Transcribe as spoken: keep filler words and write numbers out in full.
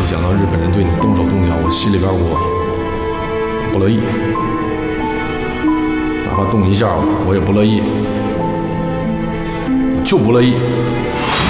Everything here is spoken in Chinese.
想到日本人对你动手动脚，我心里边我不乐意，哪怕动一下我也不乐意，就不乐意。